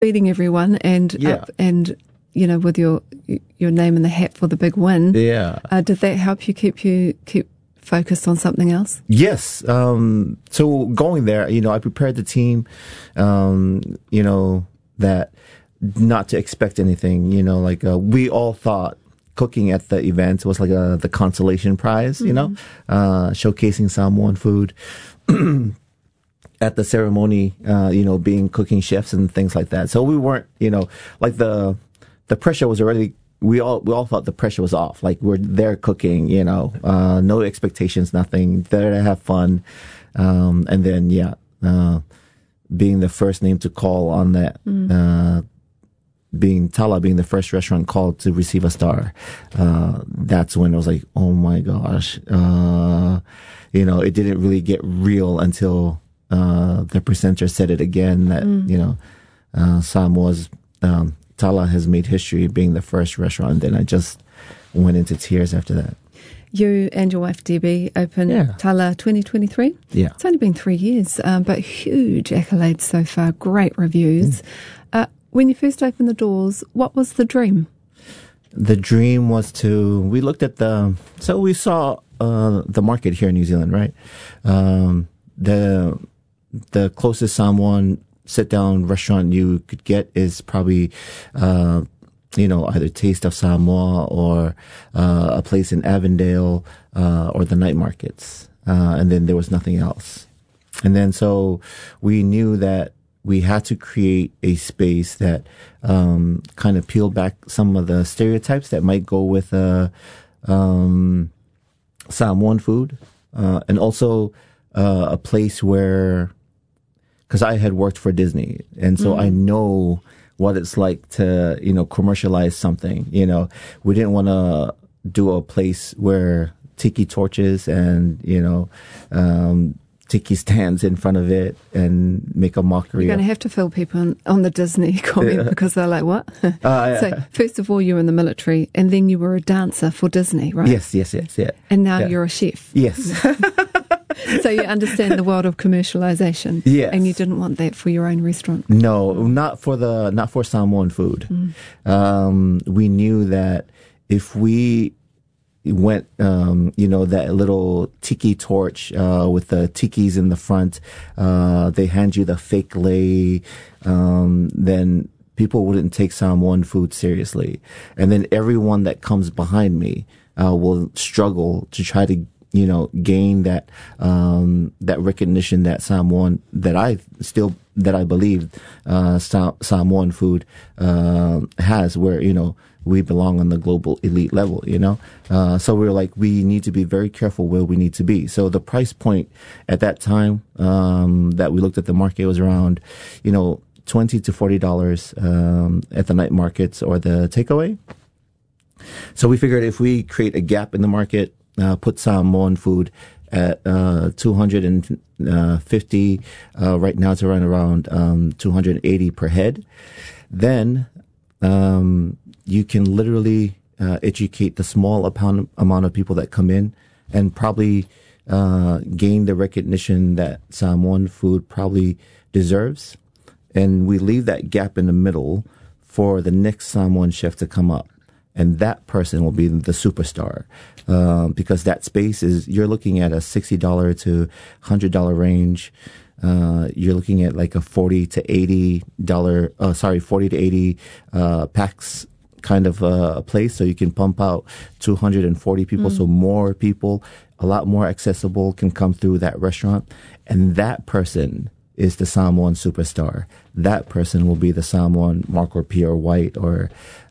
feeding everyone and and with your name in the hat for the big win. Yeah. Did that help you keep focused on something else? Yes. So going there, I prepared the team, that not to expect anything, we all thought cooking at the event was like the consolation prize, showcasing Samoan food. At the ceremony, being cooking chefs and things like that. So we weren't, like the pressure was already, we all thought the pressure was off. Like we're there cooking, no expectations, nothing, there to have fun. And then, being the first name to call on that, being Tala being the first restaurant called to receive a star, that's when it was like, oh my gosh, it didn't really get real until the presenter said it again that Samoa's Tala has made history being the first restaurant. And then I just went into tears after that. You and your wife Debbie opened Tala 2023. Yeah, it's only been 3 years, but huge accolades so far. Great reviews. When you first opened the doors, what was the dream? The dream was we looked at we saw the market here in New Zealand, right? The closest Samoan sit-down restaurant you could get is probably, either Taste of Samoa or a place in Avondale or the night markets. And then there was nothing else. And then so we knew that we had to create a space that kind of peeled back some of the stereotypes that might go with Samoan food. And also a place where, because I had worked for Disney, and so I know what it's like to, commercialize something. We didn't want to do a place where tiki torches and, tiki stands in front of it and make a mockery. You're going to have to fill people on the Disney comment because they're like, what? So first of all, you were in the military and then you were a dancer for Disney, right? Yes. Yeah. And now you're a chef. Yes. So you understand the world of commercialization. Yes. And you didn't want that for your own restaurant. No, not for Samoan food. We knew that if we went, that little tiki torch with the tikis in the front, they hand you the fake lei, then people wouldn't take Samoan food seriously. And then everyone that comes behind me will struggle to try to gain that recognition that Samoan, that I believe Samoan food has, where we belong on the global elite level. So we were like, we need to be very careful where we need to be. So the price point at that time that we looked at the market was around $20 to $40 at the night markets or the takeaway. So we figured if we create a gap in the market, put Samoan food at $250 right now to run around $280 per head, then you can literally educate the small amount of people that come in and probably gain the recognition that Samoan food probably deserves. And we leave that gap in the middle for the next Samoan chef to come up. And that person will be the superstar, because that space you're looking at a $60 to $100 range. You're looking at like a $40 to $80 packs kind of a place. So you can pump out 240 people. So more people, a lot more accessible, can come through that restaurant. And that person is the Samoan superstar. That person will be the Samoan Marco Pierre White or,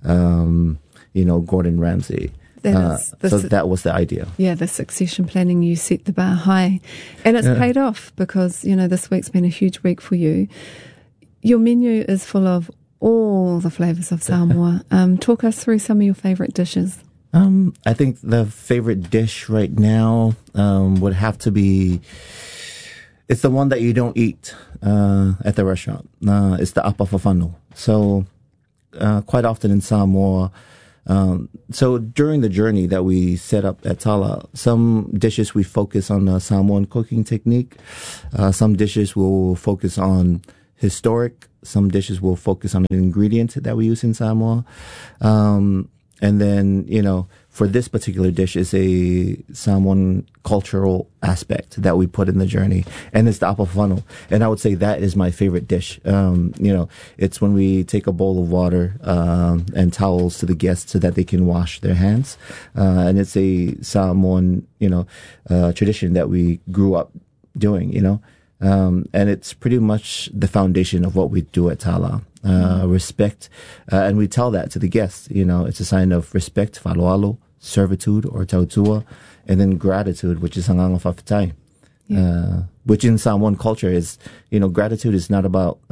Gordon Ramsay. So that was the idea. Yeah, the succession planning, you set the bar high. And it's paid off because, this week's been a huge week for you. Your menu is full of all the flavours of Samoa. Talk us through some of your favourite dishes. I think the favorite dish right now would have to be, it's the one that you don't eat at the restaurant. It's the apafafano. So quite often in Samoa, so during the journey that we set up at Tala, some dishes we focus on the Samoan cooking technique. Some dishes will focus on historic some dishes will focus on an ingredient that we use in Samoa. And then, for this particular dish is a Samoan cultural aspect that we put in the journey, and it's the apa funnel. And I would say that is my favorite dish. It's when we take a bowl of water and towels to the guests so that they can wash their hands. And it's a Samoan, tradition that we grew up doing, and it's pretty much the foundation of what we do at Tala. Respect, and we tell that to the guests. It's a sign of respect, faloalo, servitude, or tautua, and then gratitude, which is hanganga fafitai. Which in Samoan culture is, gratitude is not about,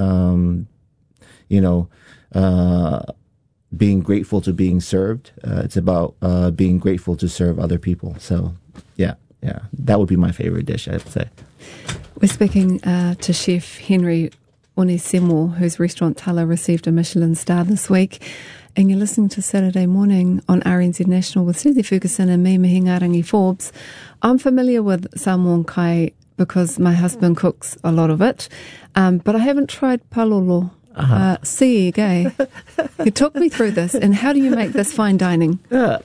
being grateful to being served. It's about being grateful to serve other people. So, yeah, that would be my favorite dish, I would say. We're speaking to Chef Henry Onesimo, whose restaurant Tala received a Michelin star this week. And you're listening to Saturday Morning on RNZ National with Susie Ferguson and me, Mihingarangi Forbes. I'm familiar with Samoan kai because my husband cooks a lot of it, but I haven't tried palolo. You took me through this, and how do you make this fine dining? Right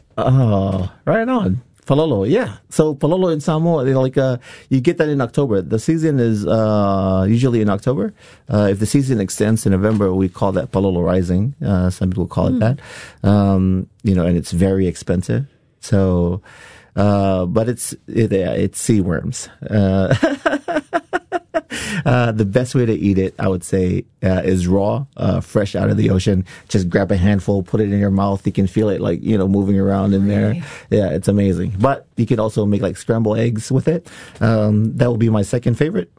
on. Palolo, yeah. So palolo in Samoa, you get that in October. The season is usually in October. If the season extends to November, we call that palolo rising. Some people call it that. And it's very expensive. So, but it's sea worms. The best way to eat it, I would say, is raw, fresh out of the ocean. Just grab a handful, put it in your mouth. You can feel it moving around in there. Yeah, it's amazing. But you can also make scrambled eggs with it. That will be my second favorite.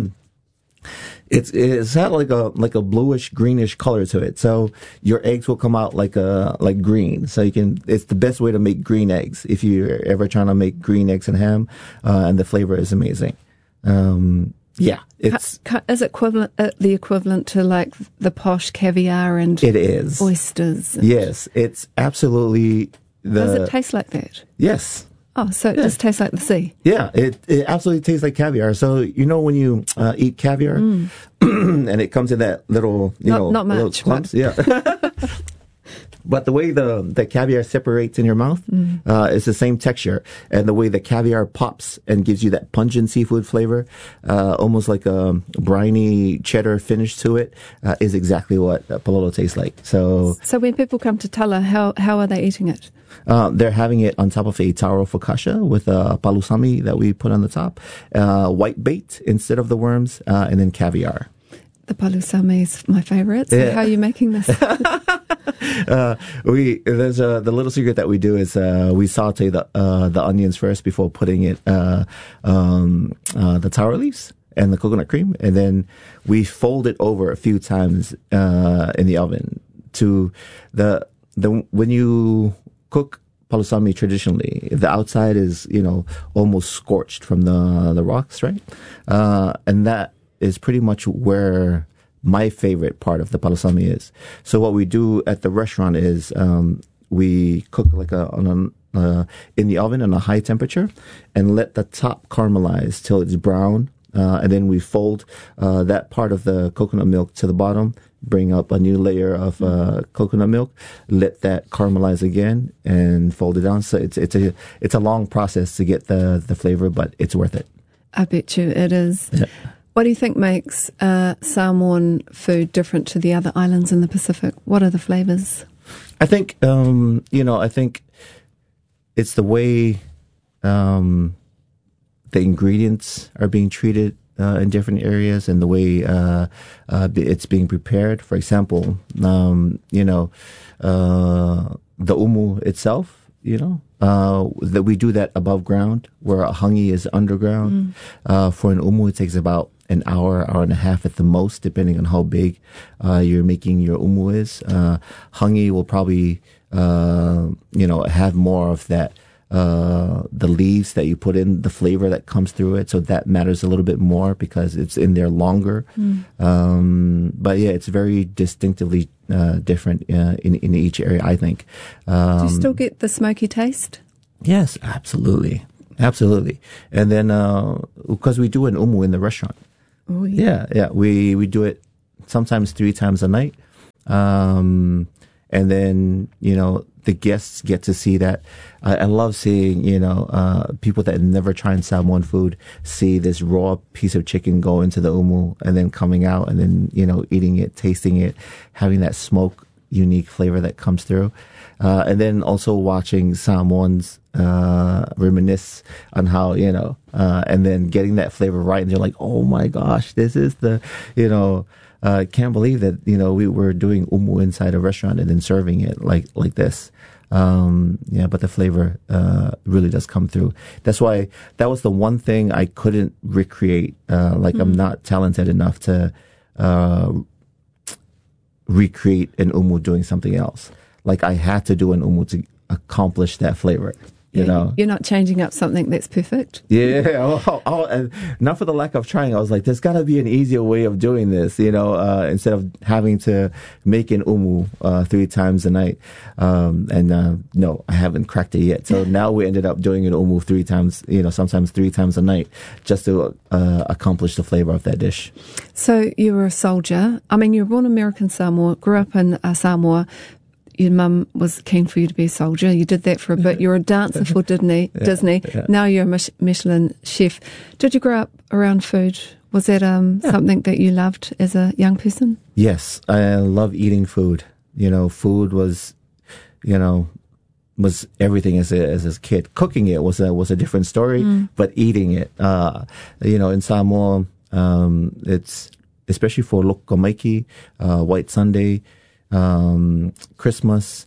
It's had like a bluish greenish color to it. So your eggs will come out like green. So it's the best way to make green eggs if you're ever trying to make green eggs and ham, and the flavor is amazing. Yeah, is it the equivalent to the posh caviar and it is oysters? Yes, it's absolutely Does it taste like that? Yes. Oh, so it just tastes like the sea? Yeah, it absolutely tastes like caviar. So when you eat caviar, and it comes in that little not much, little clumps, yeah. But the way the caviar separates in your mouth is the same texture. And the way the caviar pops and gives you that pungent seafood flavor, almost like a briny cheddar finish to it, is exactly what palolo tastes like. So when people come to Tala, how are they eating it? They're having it on top of a taro focaccia with a palusami that we put on the top, white bait instead of the worms, and then caviar. The palusami is my favorite. So how are you making this? There's the little secret that we do is we saute the onions first before putting it the taro leaves and the coconut cream, and then we fold it over a few times in the oven. To when you cook palusami traditionally, the outside is almost scorched from the rocks, right? And that is pretty much where my favorite part of the palusami is. So what we do at the restaurant is we cook in the oven on a high temperature and let the top caramelize till it's brown, and then we fold that part of the coconut milk to the bottom, bring up a new layer of coconut milk, let that caramelize again, and fold it down. So it's a long process to get the flavor, but it's worth it. I bet you it is. Yeah. What do you think makes Samoan food different to the other islands in the Pacific? What are the flavors? I think, I think it's the way the ingredients are being treated in different areas and the way it's being prepared. For example, the umu itself, that we do that above ground, where a hangi is underground. For an umu, it takes about an hour and a half at the most, depending on how big you're making your umu is. Hangi will probably, have more of that, the leaves that you put in, the flavor that comes through it. So that matters a little bit more because it's in there longer. But yeah, it's very distinctively different in each area, I think. Do you still get the smoky taste? Yes, absolutely. Absolutely. And then, because we do an umu in the restaurant. Oh, yeah. Yeah. We do it sometimes 3 times a night. And then, the guests get to see that. I love seeing, people that never tried Samoan food see this raw piece of chicken go into the umu and then coming out and then, eating it, tasting it, having that smoke, unique flavor that comes through. And then also watching Samoans reminisce on how, and then getting that flavor right. And you're like, oh my gosh, this is the, can't believe that, we were doing umu inside a restaurant and then serving it like this. But the flavor really does come through. That's why that was the one thing I couldn't recreate. I'm not talented enough to recreate an umu doing something else. Like I had to do an umu to accomplish that flavor. You're not changing up something that's perfect. Yeah, and not for the lack of trying. I was like, there's got to be an easier way of doing this, instead of having to make an umu 3 times a night. No, I haven't cracked it yet. So now we ended up doing an umu 3 times, sometimes 3 times a night, just to accomplish the flavor of that dish. So you were a soldier. I mean, you were born in American Samoa, grew up in Samoa. Your mum was keen for you to be a soldier. You did that for a bit. You were a dancer for Disney. Yeah. Now you're a Michelin chef. Did you grow up around food? Was that something that you loved as a young person? Yes, I love eating food. Food was, was everything as a kid. Cooking it was a different story, but eating it, in Samoa, it's especially for Lokomaiki, White Sunday. Christmas,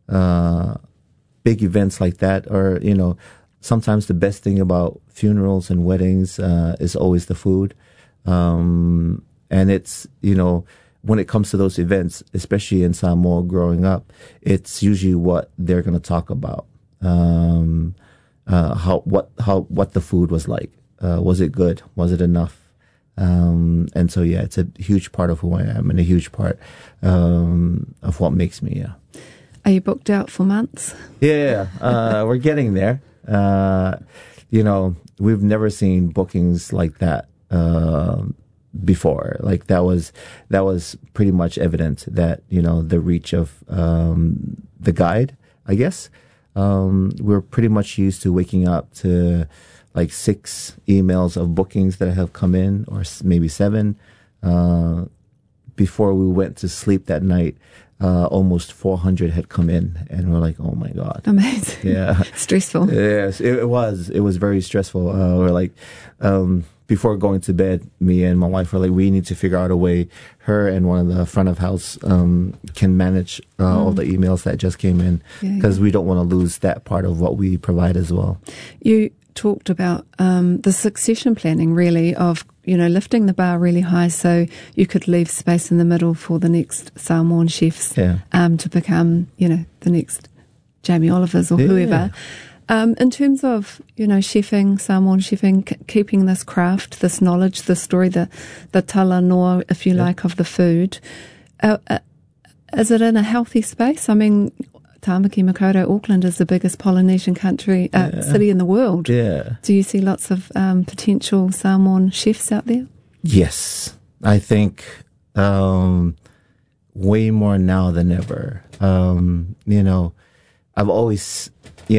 big events like that, or sometimes the best thing about funerals and weddings is always the food, and it's when it comes to those events, especially in Samoa growing up, it's usually what they're going to talk about, what the food was like, was it good, was it enough? And so, it's a huge part of who I am and a huge part of what makes me, Are you booked out for months? Yeah, we're getting there. We've never seen bookings like that before. Like that was pretty much evident that, the reach of the guide, I guess. We're pretty much used to waking up to like 6 emails of bookings that have come in, or maybe 7. Before we went to sleep that night, almost 400 had come in, and we're like, oh my God. Amazing. Yeah. Stressful. Yes, it was. It was very stressful. We're like, before going to bed, me and my wife were like, we need to figure out a way, her and one of the front of house can manage all the emails that just came in, because we don't want to lose that part of what we provide as well. You talked about the succession planning, really, of lifting the bar really high so you could leave space in the middle for the next Samoan chefs to become the next Jamie Olivers or whoever. In terms of chefing, Samoan chefing, keeping this craft, this knowledge, the story, the tala noa, if you like, of the food, is it in a healthy space? I mean, Tāmaki Makaurau, Auckland is the biggest Polynesian country city in the world. Yeah. Do you see lots of potential Samoan chefs out there? Yes, I think way more now than ever. I've always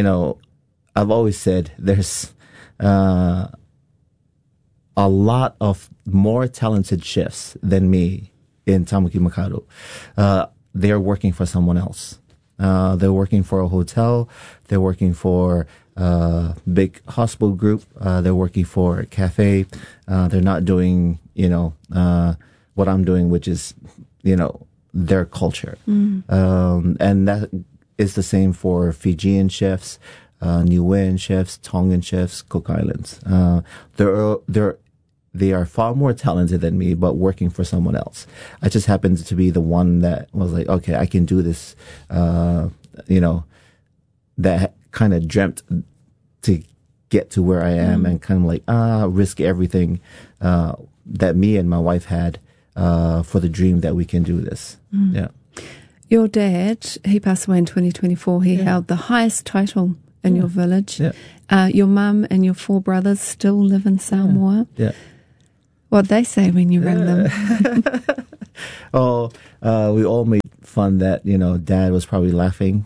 said there's a lot of more talented chefs than me in Tāmaki Makaurau. They're working for someone else. They're working for a hotel. They're working for a big hospital group. They're working for a cafe. They're not doing, what I'm doing, which is, their culture. And that is the same for Fijian chefs, Niuean chefs, Tongan chefs, Cook Islands. They are far more talented than me, but working for someone else. I just happened to be the one that was like, okay, I can do this, that kind of dreamt to get to where I am and kind of like, risk everything that me and my wife had for the dream that we can do this. Yeah. Your dad, he passed away in 2024. He held the highest title in your village. Yeah. Your mum and your 4 brothers still live in Samoa. Yeah. What'd they say when you rang them? We all made fun that, Dad was probably laughing,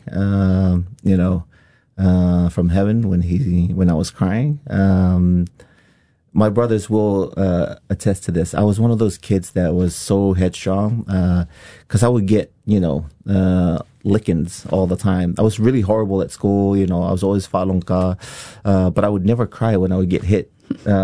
from heaven when I was crying. My brothers will attest to this. I was one of those kids that was so headstrong because I would get, lickings all the time. I was really horrible at school. I was always falongka, but I would never cry when I would get hit.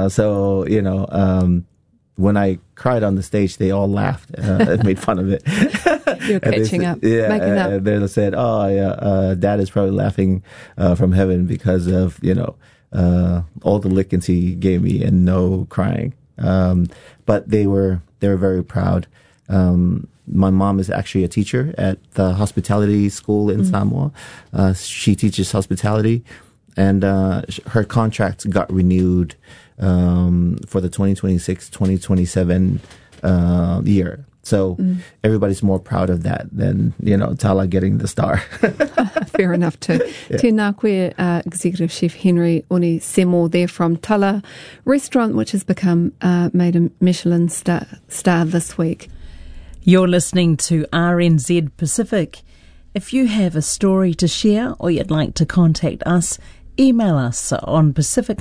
When I cried on the stage, they all laughed and made fun of it. You're catching up, making up. And they said, Dad is probably laughing from heaven because of, all the lickings he gave me and no crying. But they were very proud. My mom is actually a teacher at the hospitality school in Samoa. She teaches hospitality, and her contract got renewed for the 2026-2027 year. So everybody's more proud of that than, Tala getting the star. Fair enough too. Yeah. Tēnā koe, Executive Chef Henry Oni Semo there from Tala Restaurant, which has become made a Michelin star this week. You're listening to RNZ Pacific. If you have a story to share or you'd like to contact us, email us on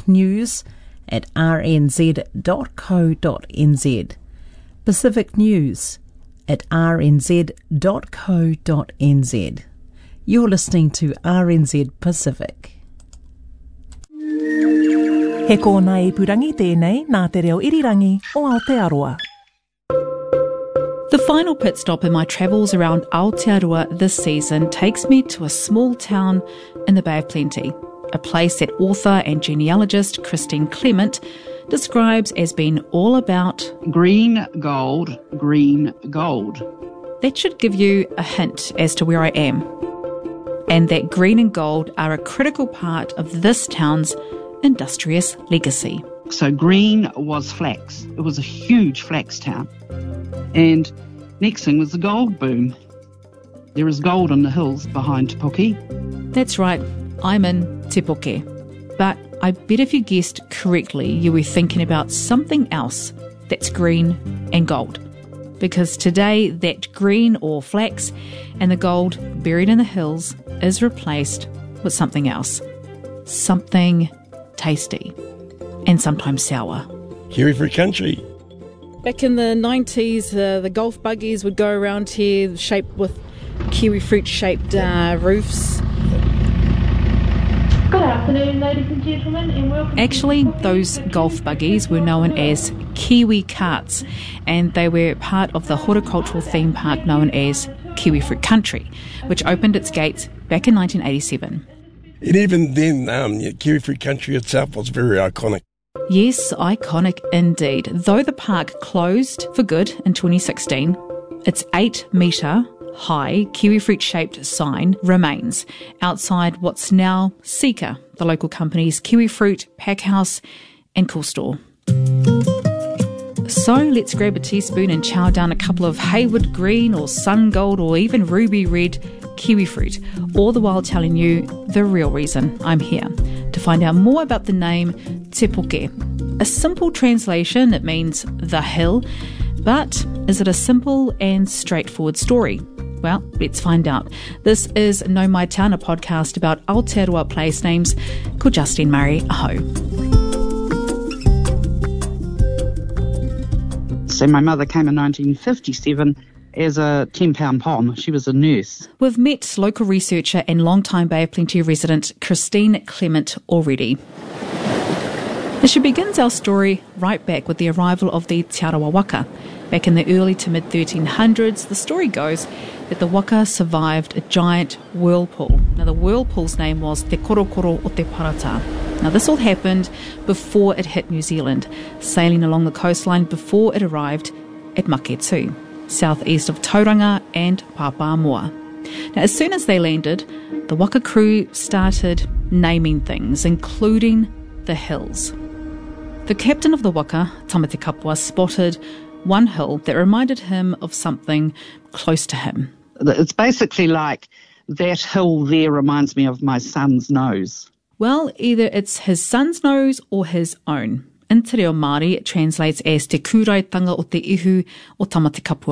pacificnews@rnz.co.nz. pacificnews@rnz.co.nz. You're listening to RNZ Pacific. He kōna ipurangi tēnei nā te reo irirangi o Aotearoa. The final pit stop in my travels around Aotearoa this season takes me to a small town in the Bay of Plenty, a place that author and genealogist Christine Clement describes as being all about green gold, green gold. That should give you a hint as to where I am, and that green and gold are a critical part of this town's industrious legacy. So green was flax. It was a huge flax town. And next thing was the gold boom. There is gold in the hills behind Te Puke. That's right, I'm in Te Puke. But I bet if you guessed correctly, you were thinking about something else that's green and gold. Because today, that green or flax and the gold buried in the hills is replaced with something else. Something tasty and sometimes sour. Kiwifruit country. Back in the 90s, the golf buggies would go around here shaped with kiwifruit-shaped roofs. Good afternoon, ladies and gentlemen, and welcome. Actually, those golf buggies were known as kiwi carts, and they were part of the horticultural theme park known as Kiwifruit Country, which opened its gates back in 1987. And even then, Kiwifruit Country itself was very iconic. Yes, iconic indeed. Though the park closed for good in 2016, its 8-metre high kiwifruit-shaped sign remains outside what's now Seeka, the local company's kiwifruit packhouse and cool store. So let's grab a teaspoon and chow down a couple of Hayward green or sun gold or even ruby red kiwifruit, all the while telling you the real reason I'm here, to find out more about the name Te Puke. A simple translation, it means the hill, but is it a simple and straightforward story? Well, let's find out. This is Know My Town, a podcast about Aotearoa place names. Ko Justine Murray, aho. So my mother came in 1957 as a 10-pound pom. She was a nurse. We've met local researcher and long-time Bay of Plenty resident Christine Clement already. And she begins our story right back with the arrival of the Te Arawa Waka. Back in the early to mid-1300s, the story goes that the waka survived a giant whirlpool. Now, the whirlpool's name was Te Korokoro o Te Parata. Now, this all happened before it hit New Zealand, sailing along the coastline before it arrived at Maketu, southeast of Tauranga and Papamoa. Now, as soon as they landed, the waka crew started naming things, including the hills. The captain of the waka, Tamati Kapua, spotted one hill that reminded him of something close to him. It's basically like, that hill there reminds me of my son's nose. Well, either it's his son's nose or his own. In Te Reo Māori, it translates as Te Kūraitanga o Te Ihu o Tamati Kapua,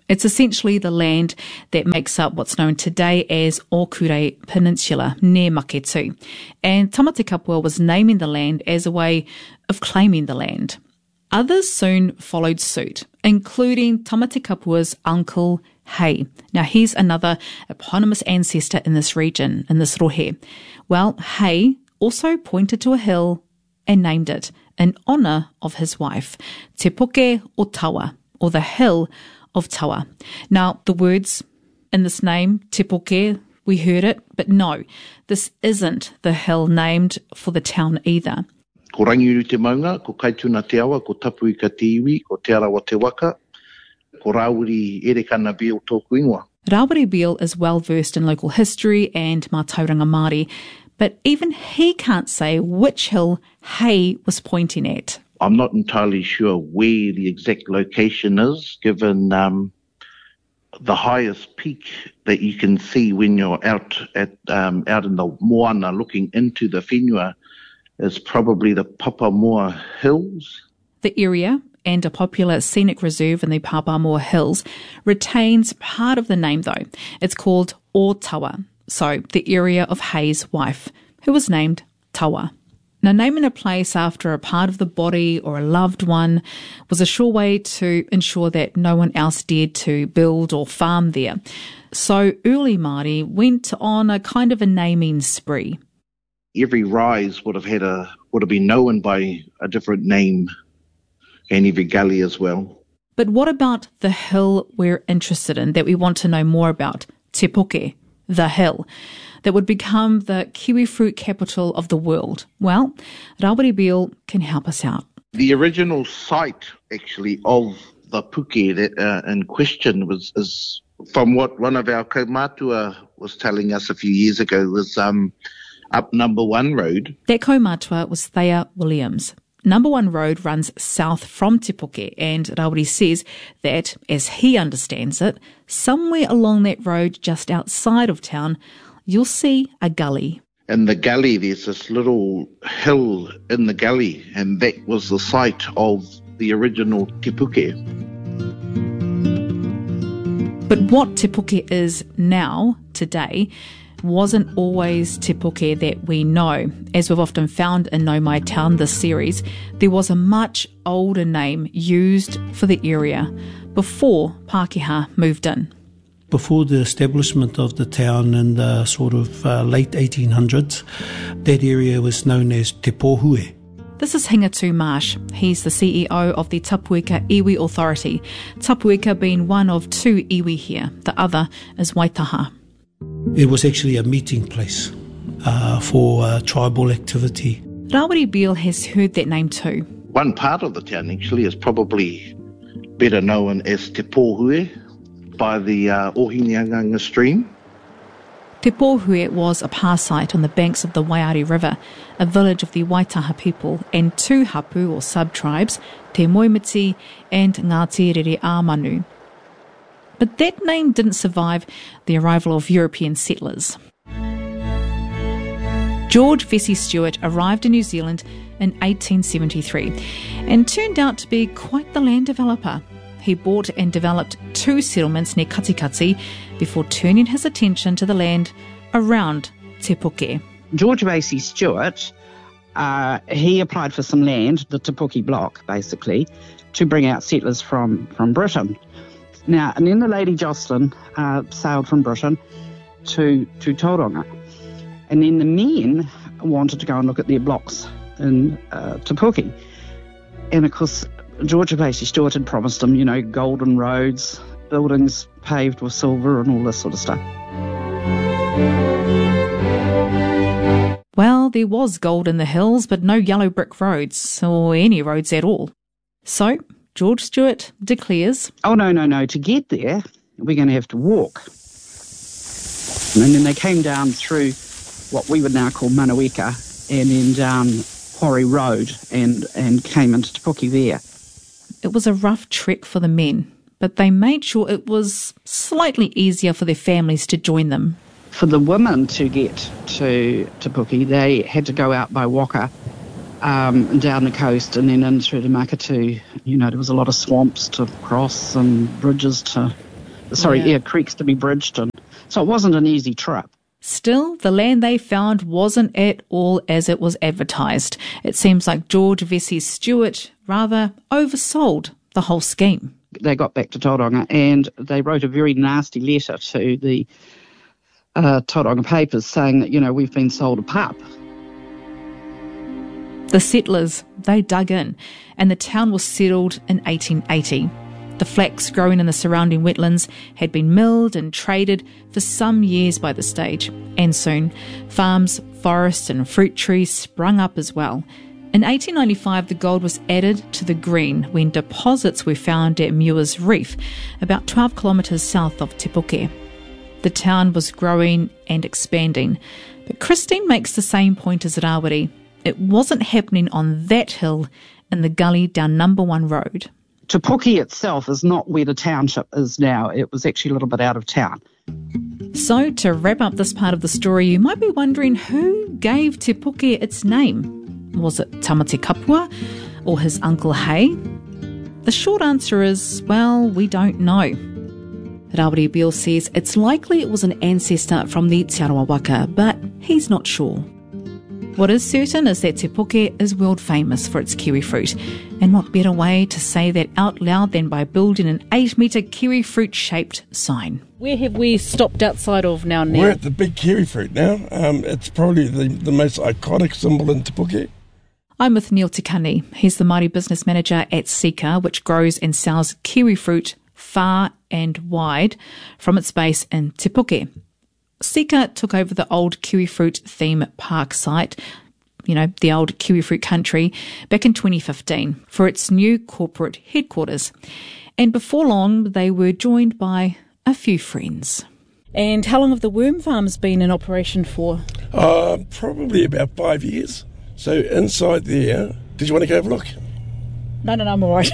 It's essentially the land that makes up what's known today as Okure Peninsula, near Maketu. And Tamati Kapua was naming the land as a way of claiming the land. Others soon followed suit, including Tamati Kapua's uncle, Hei. Now, he's another eponymous ancestor in this region, in this rohe. Well, Hei also pointed to a hill and named it in honour of his wife, Te Poke o Tawa, or the Hill of Tawa. Now, the words in this name, Te Poke, we heard it, but no, this isn't the hill named for the town either. Ko rangiuru te maunga, ko kaituna te awa, ko tapu I ka te iwi, ko te arawa te waka, ko Rawiri Erekana Beale tōku ingoa. Rawiri Beale is well versed in local history and Mātauranga Māori, but even he can't say which hill Hei was pointing at. I'm not entirely sure where the exact location is, given the highest peak that you can see when you're out in the moana looking into the whenua is probably the Papamoa Hills. The area and a popular scenic reserve in the Papamoa Hills retains part of the name though. It's called O Tawa, so the area of Hei's wife, who was named Tawa. Now, naming a place after a part of the body or a loved one was a sure way to ensure that no one else dared to build or farm there. So early Māori went on a kind of a naming spree. Every rise would have been known by a different name, and every gully as well. But what about the hill we're interested in, that we want to know more about, Te Poke, the hill, that would become the kiwi fruit capital of the world? Well, Rawiri Beale can help us out. The original site, actually, of the puke that in question is from what one of our kaumātua was telling us a few years ago, was up Number 1 Road. That kaumātua was Thea Williams. Number 1 Road runs south from Te Poke, and Rawiri says that, as he understands it, somewhere along that road just outside of town, you'll see a gully. In the gully, there's this little hill in the gully, and that was the site of the original Te Poke. But what Te Poke is now, today, wasn't always Te Poke that we know. As we've often found in Nau Mai Town this series, there was a much older name used for the area before Pākehā moved in. Before the establishment of the town in the sort of late 1800s, that area was known as Te Pōhue. This is Hingatu Marsh. He's the CEO of the Tapueka Iwi Authority, Tapueka being one of 2 iwi here. The other is Waitaha. It was actually a meeting place for tribal activity. Rawiri Beale has heard that name too. One part of the town actually is probably better known as Te Pōhue by the Ohineanganga stream. Te Pōhue was a pā site on the banks of the Waiari River, a village of the Waitaha people and 2 hapu or sub-tribes, Te Moimiti and Ngāti Rere Āmanu. But that name didn't survive the arrival of European settlers. George Vesey Stewart arrived in New Zealand in 1873 and turned out to be quite the land developer. He bought and developed 2 settlements near Katikati before turning his attention to the land around Te Poke. George Vesey Stewart, he applied for some land, the Te Poke block basically, to bring out settlers from Britain. Now, and then the Lady Jocelyn sailed from Britain to Tauranga. And then the men wanted to go and look at their blocks in Te Poke. And of course, George Vesey Stewart had promised them, golden roads, buildings paved with silver and all this sort of stuff. Well, there was gold in the hills, but no yellow brick roads, or any roads at all. So George Stewart declares, "Oh, no. To get there, we're going to have to walk." And then they came down through what we would now call Manaweka and then down Quarry Road and came into Te Poke there. It was a rough trek for the men, but they made sure it was slightly easier for their families to join them. For the women to get to Te Poke, they had to go out by Waka, down the coast and then in through to Makatu. There was a lot of swamps to cross and bridges to creeks to be bridged, and so it wasn't an easy trip. Still, the land they found wasn't at all as it was advertised. It seems like George Vesey Stewart rather oversold the whole scheme. They got back to Tauranga and they wrote a very nasty letter to the Tauranga papers saying that, we've been sold a pup. The settlers, they dug in, and the town was settled in 1880. The flax growing in the surrounding wetlands had been milled and traded for some years by this stage, and soon farms, forests and fruit trees sprung up as well. In 1895, the gold was added to the green when deposits were found at Muir's Reef, about 12 kilometres south of Te Puke. The town was growing and expanding, but Christine makes the same point as Rawiri. It wasn't happening on that hill in the gully down number 1 road. Te Puke itself is not where the township is now. It was actually a little bit out of town. So, to wrap up this part of the story, you might be wondering who gave Te Puke its name. Was it Tamati Kapua or his Uncle Hay? The short answer is, well, we don't know. Rawiri Beale says it's likely it was an ancestor from the Te Arawa Waka, but he's not sure. What is certain is that Te Puke is world famous for its kiwi fruit, and what better way to say that out loud than by building an 8-metre kiwi fruit shaped sign. Where have we stopped outside of now, Neil? We're at the big kiwi fruit now. It's probably the most iconic symbol in Te Puke. I'm with Neil Tikani. He's the Māori business manager at Sika, which grows and sells kiwi fruit far and wide from its base in Te Puke. Sika took over the old kiwi fruit theme park site, the old kiwi fruit country, back in 2015 for its new corporate headquarters. And before long, they were joined by a few friends. And how long have the worm farms been in operation for? Probably about 5 years. So inside there, did you want to go have a look? No, I'm all right.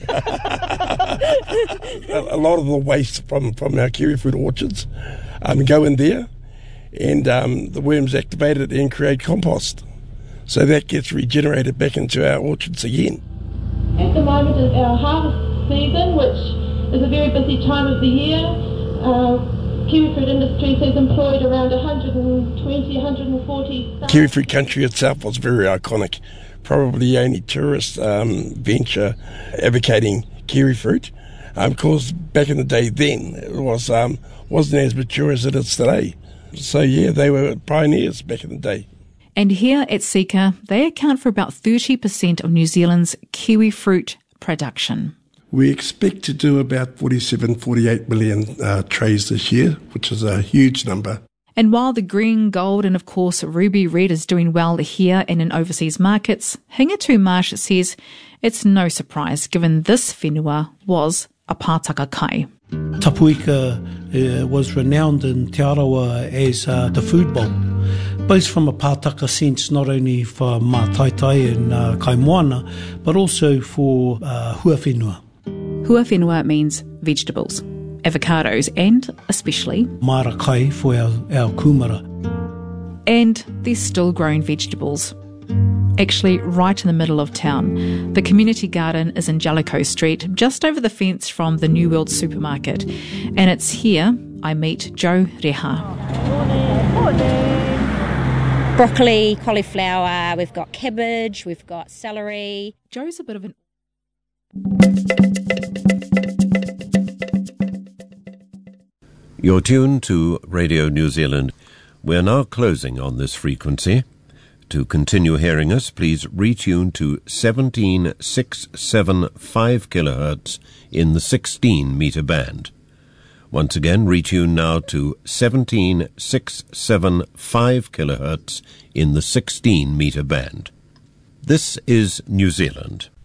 A lot of the waste from our kiwi fruit orchards go in there, and the worms activate it and create compost. So that gets regenerated back into our orchards again. At the moment is our harvest season, which is a very busy time of the year. Kiwi Fruit Industries has employed around 120, 140 staff. Kiwi Fruit country itself was very iconic. Probably the only tourist venture advocating kiwi fruit. Because back in the day then, it wasn't as mature as it is today. So yeah, they were pioneers back in the day. And here at Sika, they account for about 30% of New Zealand's kiwi fruit production. We expect to do about 48 million trays this year, which is a huge number. And while the green, gold and of course ruby red is doing well here and in overseas markets, Hingatu Marsh says it's no surprise given this whenua was a pātaka kai. Tapuika was renowned in Te Arawa as the food bowl, both from a pātaka sense, not only for mātaitai and kaimoana, but also for hua whenua. Hua whenua means vegetables, avocados and, especially, marakai for our kumara. And they're still growing vegetables. Actually, right in the middle of town. The community garden is in Jellicoe Street, just over the fence from the New World supermarket. And it's here I meet Joe Reha. Broccoli, cauliflower, we've got cabbage, we've got celery. Joe's a bit of an... You're tuned to Radio New Zealand. We're now closing on this frequency. To continue hearing us, please retune to 17,675 kHz in the 16-metre band. Once again, retune now to 17,675 kHz in the 16-metre band. This is New Zealand.